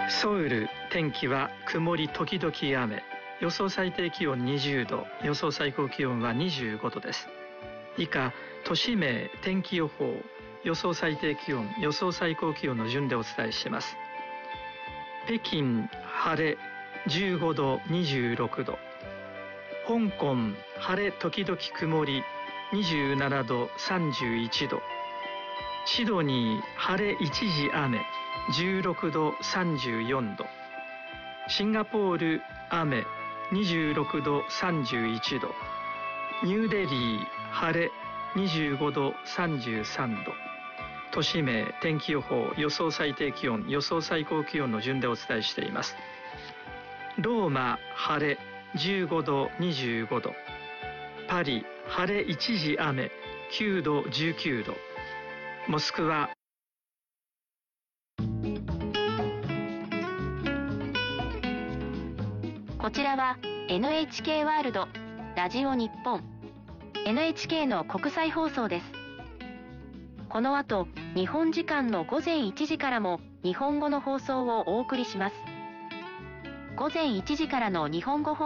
ソウル、天気は曇り時々雨。予想最低気温20度、予想最高気温は25度です。以下、都市名、天気予報、予想最低気温、予想最高気温の順でお伝えします。北京、晴れ、15度、26度。香港、晴れ時々曇り、27度、31度。シドニー、晴れ一時雨、16度、34度。シンガポール、雨、26度、31度。ニューデリー、晴れ、25度、33度。都市名、天気予報、予想最低気温、予想最高気温の順でお伝えしています。ローマ、晴れ、15度、25度。パリ、晴れ一時雨、9度、19度。モスクワ。 こちらは NHK ワールド、ラジオ日本、NHK の国際放送です。この後、日本時間の午前1時からも日本語の放送をお送りします。午前1時からの日本語放送